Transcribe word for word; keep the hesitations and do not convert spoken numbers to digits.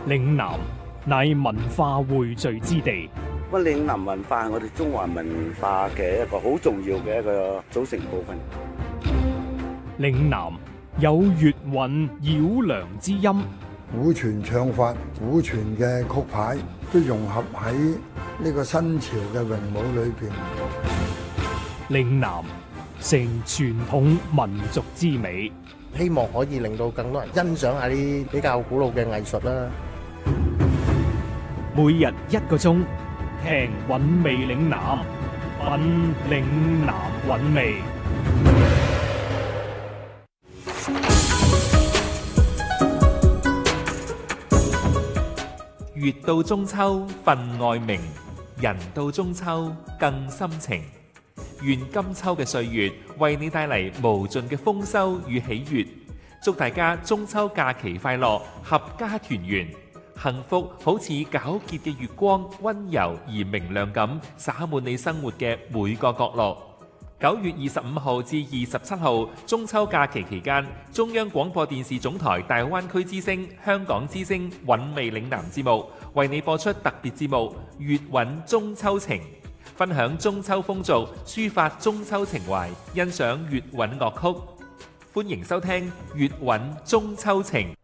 嶺南乃文化匯聚之地。 咁嶺南文化係我哋中華文化嘅一個好重要嘅一個組成部分。 嶺南有粵韻繞梁之音， 古傳唱法、古傳嘅曲牌都融合喺呢個新潮嘅詠舞裏邊。 嶺南成傳統民族之美， 希望可以令到更多人欣賞下啲比較古老嘅藝術啦。 每日一個鐘，聽韻味嶺南，品嶺南韻味。 月到中秋分外明，人到中秋更深情。願今秋嘅歲月為你帶嚟無盡嘅豐收與喜悅，祝大家中秋假期快樂，合家團圓，幸福好似皎潔嘅月光，溫柔而明亮咁灑滿你生活嘅每個角落。九月二十五號至二十七號中秋假期期間，中央廣播電視總台大灣區之聲、香港之聲韻味嶺南節目為你播出特別節目《粵韻中秋情》，分享中秋風俗，抒發中秋情懷，欣賞粵韻樂曲。歡迎收聽《粵韻中秋情》。